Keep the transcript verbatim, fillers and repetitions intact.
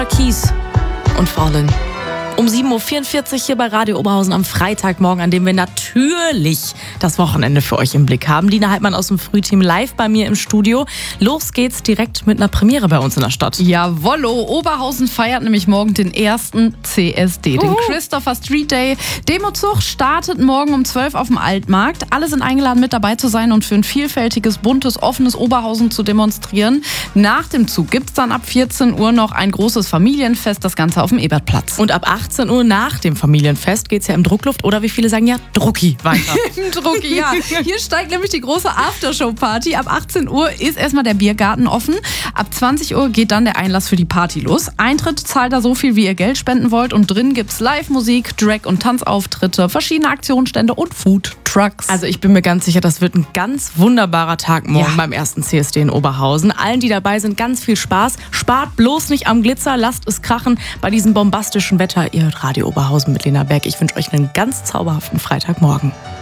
Kies und Fallen. Um sieben Uhr vierundvierzig hier bei Radio Oberhausen am Freitagmorgen, an dem wir natürlich das Wochenende für euch im Blick haben. Dina Heidmann aus dem Frühteam live bei mir im Studio. Los geht's direkt mit einer Premiere bei uns in der Stadt. Jawollo, Oberhausen feiert nämlich morgen den ersten C S D, den Uhu. Christopher Street Day. Demozug startet morgen um zwölf auf dem Altmarkt. Alle sind eingeladen, mit dabei zu sein und für ein vielfältiges, buntes, offenes Oberhausen zu demonstrieren. Nach dem Zug gibt's dann ab vierzehn Uhr noch ein großes Familienfest, das Ganze auf dem Ebertplatz. Und ab achtzehn Uhr nach dem Familienfest geht's ja im Druckluft oder wie viele sagen ja Drucki weiter. Im Drucki, ja. Hier steigt nämlich die große Aftershow-Party. Ab achtzehn Uhr ist erstmal der Biergarten offen. Ab zwanzig Uhr geht dann der Einlass für die Party los. Eintritt zahlt da so viel, wie ihr Geld spenden wollt. Und drin gibt's Live-Musik, Drag- und Tanzauftritte, verschiedene Aktionsstände und Food-Trucks. Also ich bin mir ganz sicher, das wird ein ganz wunderbarer Tag morgen Ja. beim ersten C S D in Oberhausen. Allen, die dabei sind, ganz viel Spaß. Spart bloß nicht am Glitzer, lasst es krachen bei diesem bombastischen Wetter. Ihr hört Radio Oberhausen mit Lena Berg. Ich wünsche euch einen ganz zauberhaften Freitagmorgen.